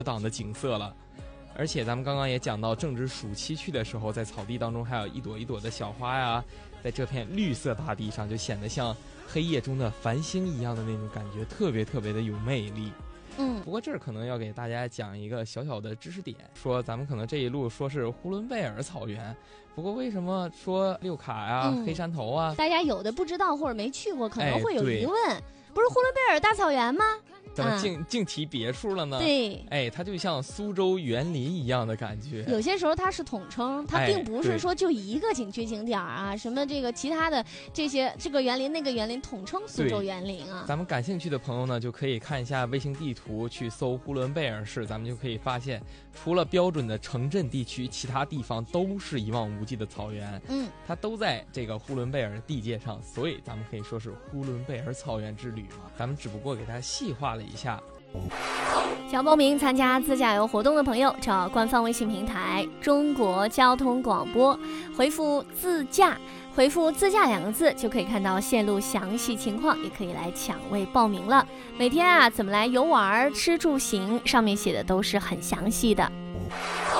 档的景色了。而且咱们刚刚也讲到，正值暑期去的时候，在草地当中还有一朵一朵的小花呀，在这片绿色大地上就显得像黑夜中的繁星一样的那种感觉，特别特别的有魅力。不过这儿可能要给大家讲一个小小的知识点，说咱们可能这一路说是呼伦贝尔草原，不过为什么说六卡呀、黑山头啊？ 大家有的不知道或者没去过，可能会有疑问。不是呼伦贝尔大草原吗？ 怎么净提别处了呢？ 对， 它就像苏州园林一样的感觉。 有些时候它是统称，它并不是说就一个景区景点啊，什么这个其他的这个园林那个园林统称苏州园林啊。 咱们感兴趣的朋友呢，就可以看一下卫星地图，去搜呼伦贝尔市，咱们就可以发现，除了标准的城镇地区，其他地方都是一望无际的草原。它都在这个呼伦贝尔地界上，所以咱们可以说是呼伦贝尔草原之旅嘛。咱们只不过给它细化了一下。 想报名参加自驾游活动的朋友，找官方微信平台中国交通广播，回复自驾2个字，就可以看到线路详细情况，也可以来抢位报名了。每天怎么来游玩吃住行，上面写的都是很详细的。